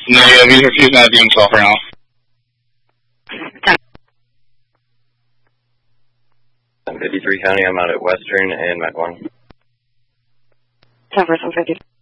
Negative, he's not doing 12 for now. 53 County, I'm out at Western and Mach 1. 10 for 50.